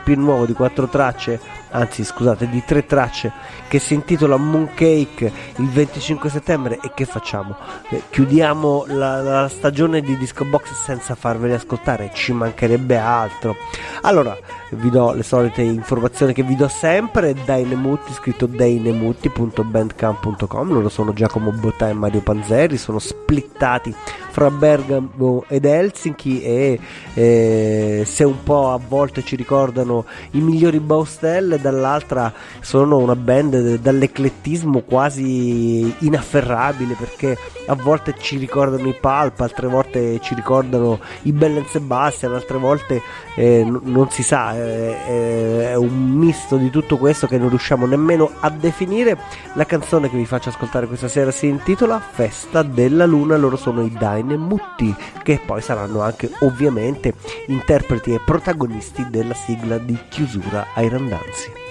EP nuovo di 4 tracce, anzi scusate, di 3 tracce, che si intitola Mooncake, il 25 settembre. E che facciamo? Chiudiamo la stagione di Disco Box senza farveli ascoltare, ci mancherebbe altro. Allora vi do le solite informazioni che vi do sempre: Dainemutti, scritto dainemutti.bandcamp.com. loro sono Giacomo Bottà e Mario Panzeri, sono splittati fra Bergamo ed Helsinki e se un po' a volte ci ricordano i migliori Baustelle, dall'altra sono una band dall'eclettismo quasi inafferrabile, perché a volte ci ricordano i Pulp, altre volte ci ricordano i Bell and Sebastian, altre volte non si sa, è un misto di tutto questo che non riusciamo nemmeno a definire. La canzone che vi faccio ascoltare questa sera si intitola Festa della Luna, loro sono i Dainemutti, che poi saranno anche ovviamente interpreti e protagonisti della sigla di chiusura ai Randanzi.